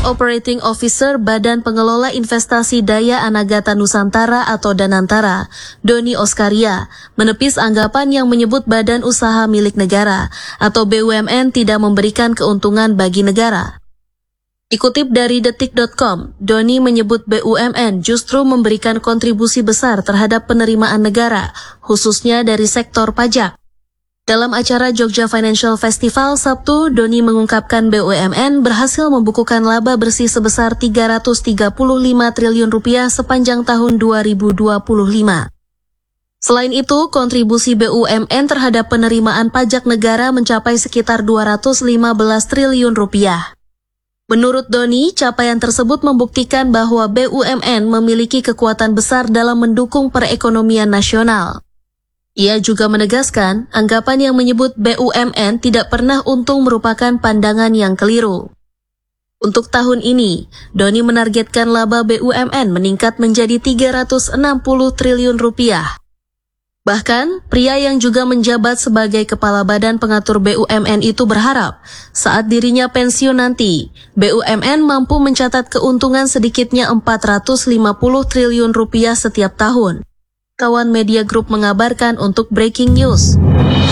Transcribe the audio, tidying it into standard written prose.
Operating Officer Badan Pengelola Investasi Daya Anagata Nusantara atau Danantara, Doni Oskaria, menepis anggapan yang menyebut badan usaha milik negara atau BUMN tidak memberikan keuntungan bagi negara. Dikutip dari detik.com, Doni menyebut BUMN justru memberikan kontribusi besar terhadap penerimaan negara, khususnya dari sektor pajak. Dalam acara Jogja Financial Festival Sabtu, Doni mengungkapkan BUMN berhasil membukukan laba bersih sebesar 335 triliun rupiah sepanjang tahun 2025. Selain itu, kontribusi BUMN terhadap penerimaan pajak negara mencapai sekitar 215 triliun rupiah. Menurut Doni, capaian tersebut membuktikan bahwa BUMN memiliki kekuatan besar dalam mendukung perekonomian nasional. Ia juga menegaskan, anggapan yang menyebut BUMN tidak pernah untung merupakan pandangan yang keliru. Untuk tahun ini, Doni menargetkan laba BUMN meningkat menjadi 360 triliun rupiah. Bahkan, pria yang juga menjabat sebagai Kepala Badan Pengatur BUMN itu berharap, saat dirinya pensiun nanti, BUMN mampu mencatat keuntungan sedikitnya 450 triliun rupiah setiap tahun. Kawan Media Group mengabarkan untuk Breaking News.